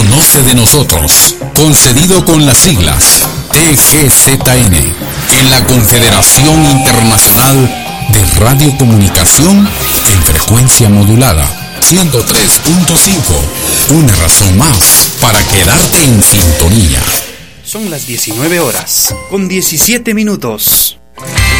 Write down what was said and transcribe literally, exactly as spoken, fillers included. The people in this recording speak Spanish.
Conoce de nosotros, concedido con las siglas T G Z N, en la Confederación Internacional de Radiocomunicación en frecuencia modulada, ciento tres punto cinco. Una razón más para quedarte en sintonía. Son las diecinueve horas, con diecisiete minutos.